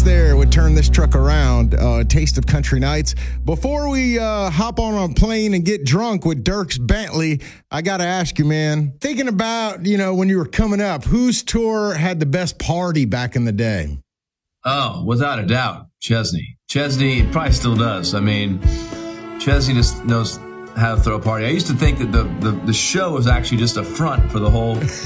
Nights there would turn this truck around. Taste of Country Nights. Before we hop on a plane and get drunk with Dierks Bentley, I got to ask you, man, thinking about, when you were coming up, whose tour had the best party back in the day? Oh, without a doubt, Chesney. Chesney probably still does. I mean, Chesney just knows how to throw a party. I used to think that the show was actually just a front for the whole